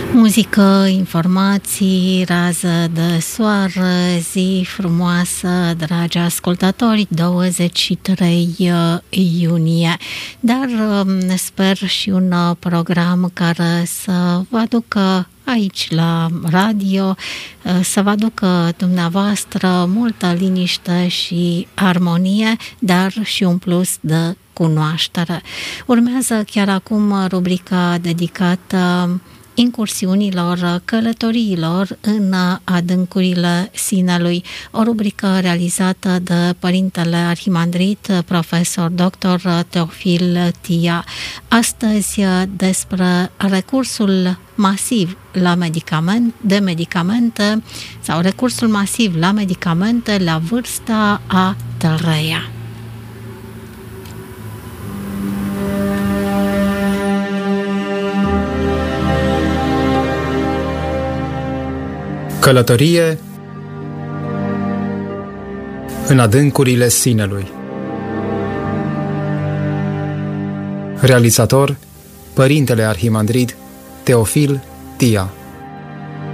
Muzică, informații, rază de soare, zi frumoasă, dragi ascultători, 23 iunie. Dar sper și un program care să vă aducă aici la radio, să vă aducă dumneavoastră multă liniște și armonie, dar și un plus de cunoaștere. Urmează chiar acum rubrica dedicată incursiunilor, călătoriilor în adâncurile sinelui, o rubrică realizată de Părintele Arhimandrit, profesor dr. Teofil Tia. Astăzi despre recursul masiv la medicamente sau recursul masiv la medicamente la vârsta a 3-a. Călătorie în adâncurile sinelui. Realizator: Părintele Arhimandrit Teofil Tia.